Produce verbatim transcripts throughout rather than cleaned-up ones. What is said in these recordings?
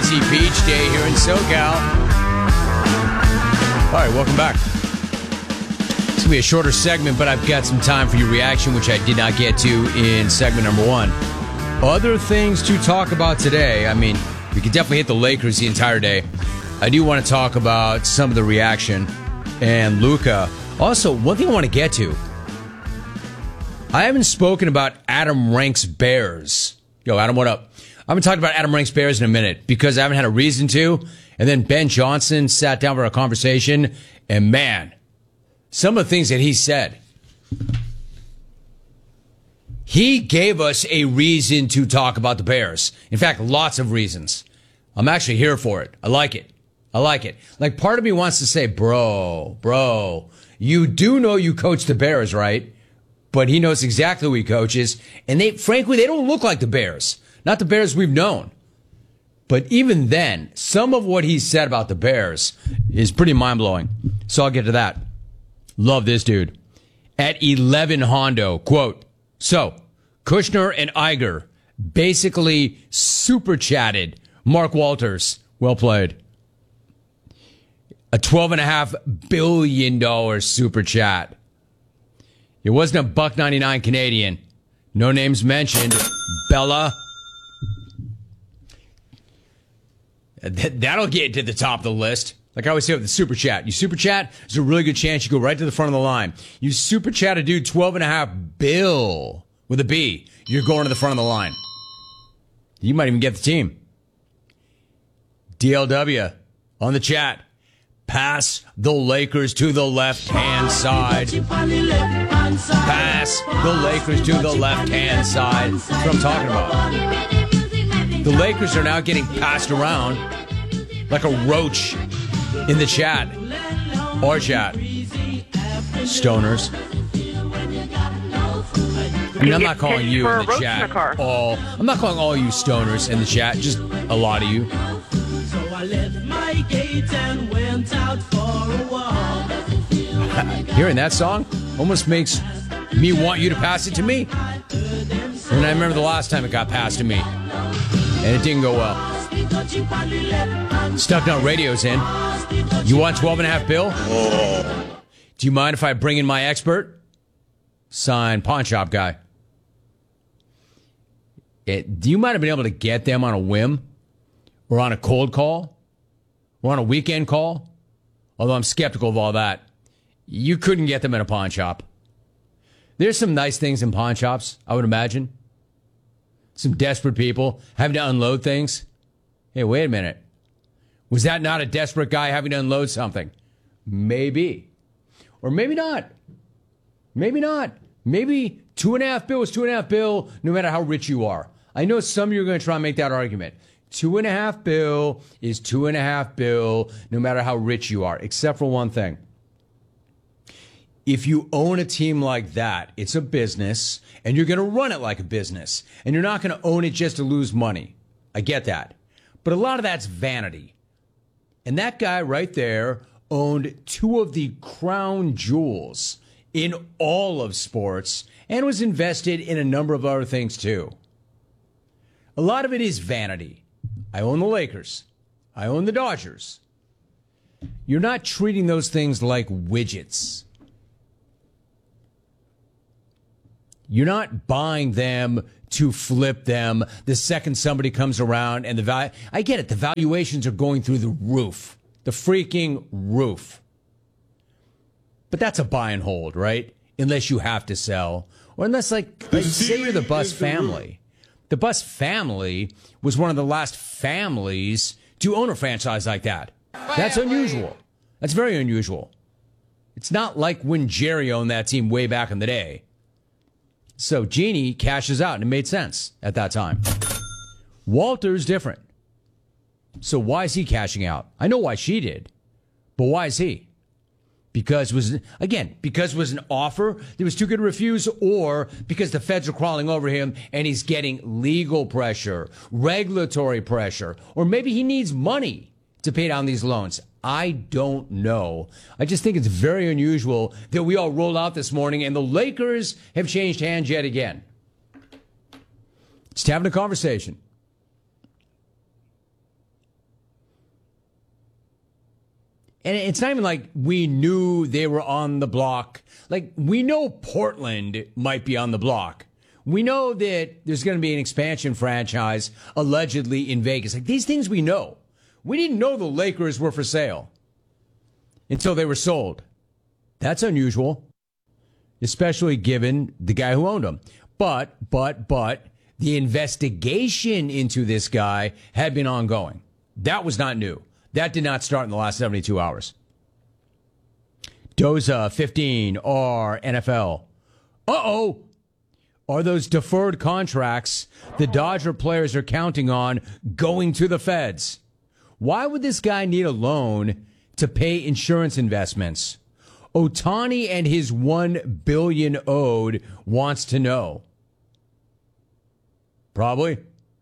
breezy beach day here in SoCal. All right, welcome back. It's going to be a shorter segment, but I've got some time for your reaction, which I did not get to in segment number one. Other things to talk about today. I mean, we could definitely hit the Lakers the entire day. I do want to talk about some of the reaction and Luka. Also, one thing I want to get to. I haven't spoken about Adam Rank's Bears. Yo, Adam, what up? I haven't talked about Adam Rank's Bears in a minute because I haven't had a reason to. And then Ben Johnson sat down for a conversation, and man, some of the things that he said. He gave us a reason to talk about the Bears. In fact, lots of reasons. I'm actually here for it. I like it. I like it. Like, part of me wants to say, bro, bro, you do know you coach the Bears, right? But he knows exactly who he coaches. And they, frankly, they don't look like the Bears. Not the Bears we've known. But even then, some of what he said about the Bears is pretty mind-blowing. So I'll get to that. Love this dude. At eleven Hondo, quote, so, Kushner and Iger basically super chatted Mark Walters. Well played. A twelve point five billion dollars super chat. It wasn't a buck ninety-nine Canadian. No names mentioned. Bella. That'll get to the top of the list. Like I always say with the super chat. You super chat, there's a really good chance you go right to the front of the line. You super chat a dude twelve and a half bill with a B. You're going to the front of the line. You might even get the team. D L W on the chat. Pass the Lakers to the left-hand side. Pass the Lakers to the left-hand side. That's what I'm talking about. The Lakers are now getting passed around like a roach in the chat. Or chat. Stoners. I mean, I'm not calling you in the chat all. I'm not calling all you stoners in the chat. Just a lot of you. So I left my gate and went out for a walk. Hearing that song almost makes me want you to pass it to me. And I remember the last time it got passed to me. And it didn't go well. Stuck Nut Radio's in. You want twelve and a half bill? Oh. Do you mind if I bring in my expert? Signed pawn shop guy. It, do you might have been able to get them on a whim? Or on a cold call? Or on a weekend call? Although I'm skeptical of all that. You couldn't get them in a pawn shop. There's some nice things in pawn shops, I would imagine. Some desperate people having to unload things. Hey, wait a minute. Was that not a desperate guy having to unload something? Maybe. Or maybe not. Maybe not. Maybe two and a half bill is two and a half bill no matter how rich you are. I know some of you are going to try and make that argument. Two and a half bill is two and a half bill no matter how rich you are, except for one thing. If you own a team like that, it's a business, and you're going to run it like a business, and you're not going to own it just to lose money. I get that. But a lot of that's vanity. And that guy right there owned two of the crown jewels in all of sports and was invested in a number of other things too. A lot of it is vanity. I own the Lakers. I own the Dodgers. You're not treating those things like widgets. You're not buying them to flip them the second somebody comes around and the value. I get it. The valuations are going through the roof, the freaking roof. But that's a buy and hold, right? Unless you have to sell, or unless, like, like say you're the Buss family. The Buss family was one of the last families to own a franchise like that. That's unusual. That's very unusual. It's not like when Jerry owned that team way back in the day. So Jeannie cashes out, and it made sense at that time. Walter's different. So why is he cashing out? I know why she did, but why is he? Because it was, again, because it was an offer that was too good to refuse, or because the feds are crawling over him and he's getting legal pressure, regulatory pressure, or maybe he needs money to pay down these loans. I don't know. I just think it's very unusual that we all rolled out this morning and the Lakers have changed hands yet again. Just having a conversation. And it's not even like we knew they were on the block. Like, we know Portland might be on the block. We know that there's going to be an expansion franchise allegedly in Vegas. Like, these things we know. We didn't know the Lakers were for sale until they were sold. That's unusual, especially given the guy who owned them. But, but, but, the investigation into this guy had been ongoing. That was not new. That did not start in the last seventy-two hours. Doza, fifteen, R, N F L. Uh-oh. Are those deferred contracts the Dodger players are counting on going to the feds? Why would this guy need a loan to pay insurance investments? Ohtani and his one billion dollars owed wants to know. Probably.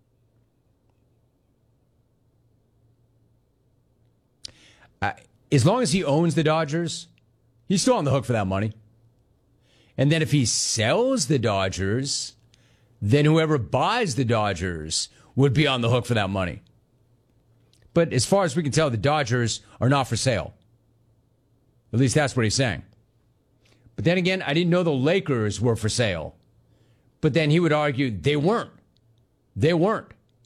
Uh, as long as he owns the Dodgers, he's still on the hook for that money. And then if he sells the Dodgers, then whoever buys the Dodgers would be on the hook for that money. But as far as we can tell, the Dodgers are not for sale. At least that's what he's saying. But then again, I didn't know the Lakers were for sale. But then he would argue they weren't. They weren't.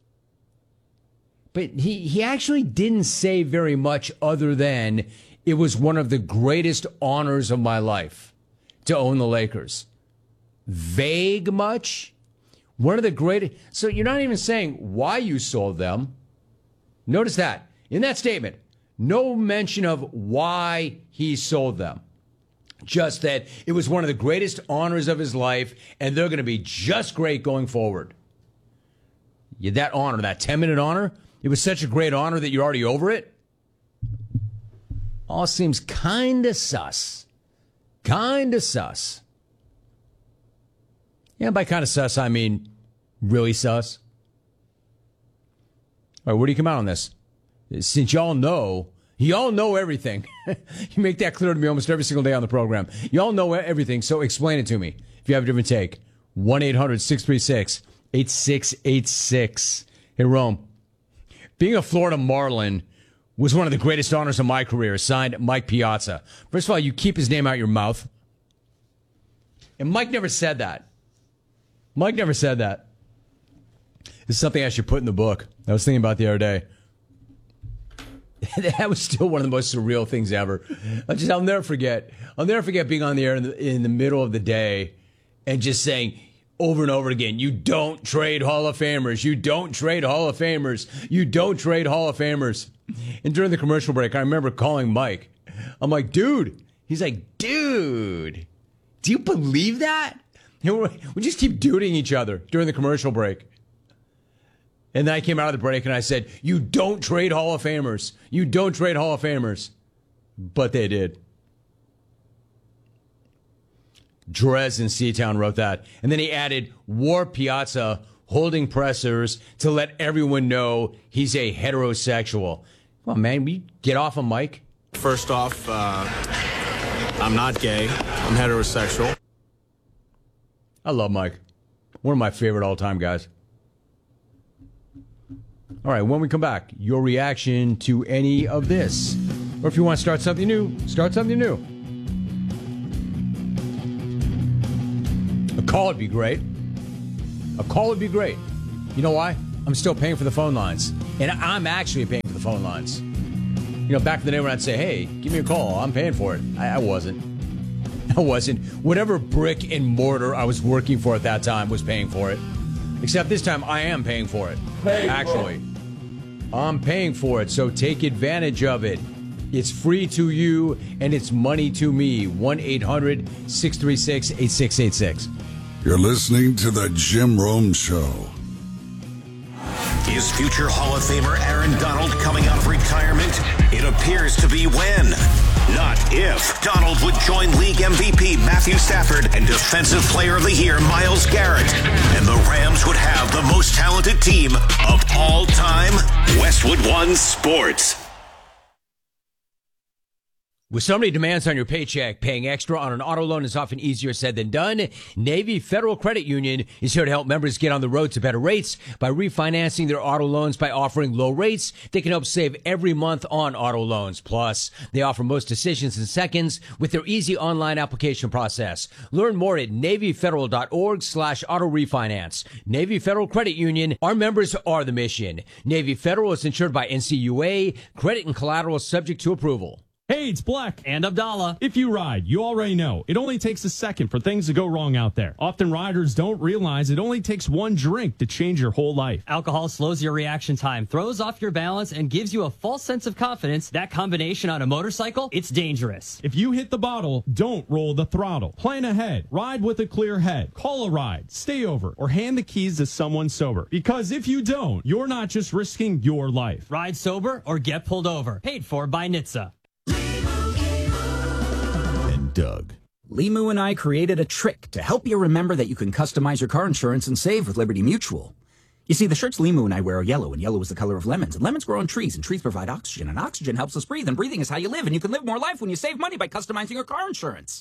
But he, he actually didn't say very much other than it was one of the greatest honors of my life to own the Lakers. Vague much? One of the greatest. So you're not even saying why you sold them. Notice that. In that statement, no mention of why he sold them. Just that it was one of the greatest honors of his life, and they're going to be just great going forward. Yeah, that honor, that ten-minute honor, it was such a great honor that you're already over it? All seems kind of sus. Kind of sus. Yeah, by kind of sus, I mean really sus. All right, where do you come out on this? Since y'all know, y'all know everything. You make that clear to me almost every single day on the program. Y'all know everything, so explain it to me if you have a different take. one eight hundred six three six eight six eight six. Hey, Rome, being a Florida Marlin was one of the greatest honors of my career, signed Mike Piazza. First of all, you keep his name out your mouth. And Mike never said that. Mike never said that. It's something I should put in the book. I was thinking about the other day. That was still one of the most surreal things ever. I'll just, I'll never forget. I'll never forget being on the air in the, in the middle of the day and just saying over and over again, you don't trade Hall of Famers. You don't trade Hall of Famers. You don't trade Hall of Famers. And during the commercial break, I remember calling Mike. I'm like, dude. He's like, dude, do you believe that? We just keep duding each other during the commercial break. And then I came out of the break and I said, you don't trade Hall of Famers. You don't trade Hall of Famers. But they did. Drez in Seatown wrote that. And then he added, War Piazza holding pressers to let everyone know he's a heterosexual. Come on, man, will you get off of Mike? First off, uh, I'm not gay. I'm heterosexual. I love Mike. One of my favorite all-time guys. All right, when we come back, your reaction to any of this. Or if you want to start something new, start something new. A call would be great. A call would be great. You know why? I'm still paying for the phone lines. And I'm actually paying for the phone lines. You know, back in the day when I'd say, hey, give me a call, I'm paying for it. I, I wasn't. I wasn't. Whatever brick and mortar I was working for at that time was paying for it. Except this time I am paying for it. Pay actually. For it. I'm paying for it, so take advantage of it. It's free to you, and it's money to me. one eight hundred six three six eight six eight six. You're listening to The Jim Rome Show. Is future Hall of Famer Aaron Donald coming out of retirement? It appears to be when, not if, Donald would join league M V P Matthew Stafford and Defensive Player of the Year Myles Garrett. And the Rams would have the most talented team of all time. Westwood One Sports. With so many demands on your paycheck, paying extra on an auto loan is often easier said than done. Navy Federal Credit Union is here to help members get on the road to better rates by refinancing their auto loans by offering low rates. They can help save every month on auto loans. Plus, they offer most decisions in seconds with their easy online application process. Learn more at NavyFederal.org slash auto refinance. Navy Federal Credit Union. Our members are the mission. Navy Federal is insured by N C U A. Credit and collateral is subject to approval. Hey, it's Black. And Abdallah. If you ride, you already know. It only takes a second for things to go wrong out there. Often riders don't realize it only takes one drink to change your whole life. Alcohol slows your reaction time, throws off your balance, and gives you a false sense of confidence. That combination on a motorcycle, it's dangerous. If you hit the bottle, don't roll the throttle. Plan ahead. Ride with a clear head. Call a ride. Stay over. Or hand the keys to someone sober. Because if you don't, you're not just risking your life. Ride sober or get pulled over. Paid for by N H T S A. Doug. Limu and I created a trick to help you remember that you can customize your car insurance and save with Liberty Mutual. You see, the shirts Limu and I wear are yellow, and yellow is the color of lemons. And lemons grow on trees, and trees provide oxygen, and oxygen helps us breathe, and breathing is how you live, and you can live more life when you save money by customizing your car insurance.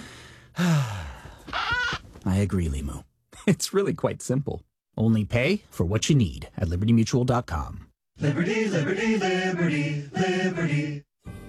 I agree, Limu. It's really quite simple. Only pay for what you need at Liberty Mutual dot com. Liberty, liberty, liberty, liberty.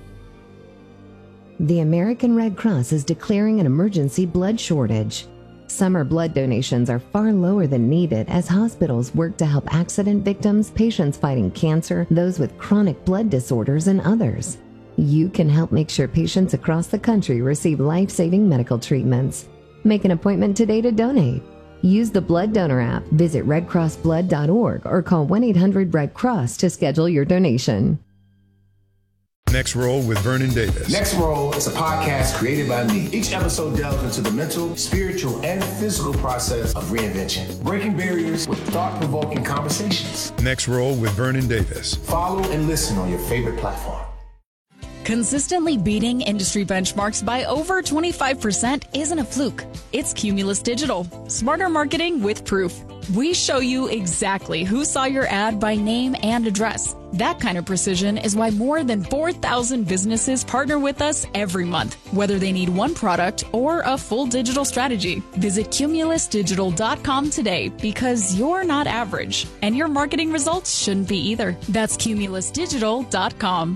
The American Red Cross is declaring an emergency blood shortage. Summer blood donations are far lower than needed as hospitals work to help accident victims, patients fighting cancer, those with chronic blood disorders, and others. You can help make sure patients across the country receive life-saving medical treatments. Make an appointment today to donate. Use the Blood Donor app, visit red cross blood dot org, or call one eight hundred red cross to schedule your donation. Next Roll with Vernon Davis. Next Roll is a podcast created by me. Each episode delves into the mental, spiritual, and physical process of reinvention, breaking barriers with thought-provoking conversations. Next Roll with Vernon Davis. Follow and listen on your favorite platform. Consistently beating industry benchmarks by over twenty-five percent isn't a fluke. It's Cumulus Digital. Smarter marketing with proof. We show you exactly who saw your ad by name and address. That kind of precision is why more than four thousand businesses partner with us every month, whether they need one product or a full digital strategy. Visit Cumulus Digital dot com today because you're not average, and your marketing results shouldn't be either. That's Cumulus Digital dot com.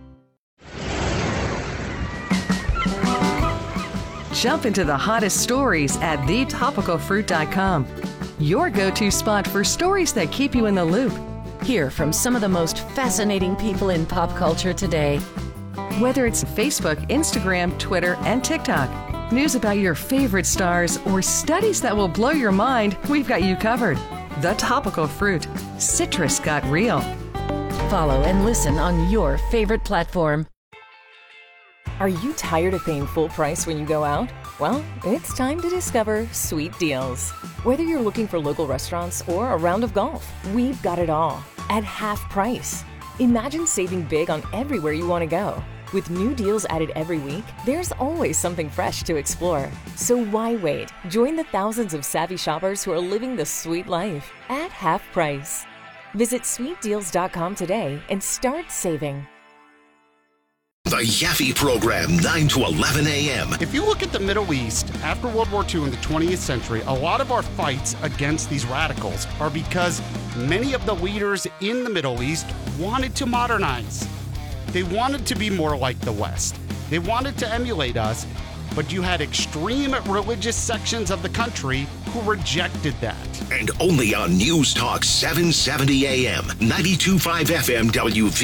Jump into the hottest stories at the topical fruit dot com. Your go-to spot for stories that keep you in the loop. Hear from some of the most fascinating people in pop culture today. Whether it's Facebook, Instagram, Twitter, and TikTok, news about your favorite stars, or studies that will blow your mind, we've got you covered. The Topical Fruit. Citrus got real. Follow and listen on your favorite platform. Are you tired of paying full price when you go out? Well, it's time to discover Sweet Deals. Whether you're looking for local restaurants or a round of golf, we've got it all at half price. Imagine saving big on everywhere you want to go. With new deals added every week, there's always something fresh to explore. So why wait? Join the thousands of savvy shoppers who are living the sweet life at half price. Visit sweet deals dot com today and start saving. The Yaffe Program, nine to eleven a.m. If you look at the Middle East, after World War Two in the twentieth century, a lot of our fights against these radicals are because many of the leaders in the Middle East wanted to modernize. They wanted to be more like the West. They wanted to emulate us, but you had extreme religious sections of the country who rejected that. And only on News Talk seven seventy a.m., ninety-two point five F M W V.